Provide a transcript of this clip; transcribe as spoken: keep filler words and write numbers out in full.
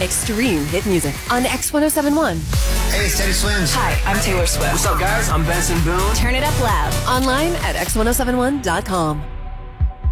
Extreme hit music on X one oh seven one. Hey, it's Teddy Swims. Hi, I'm Taylor Swift. What's up, guys? I'm Benson Boone. Turn it up loud. Online at X one oh seven one dot com.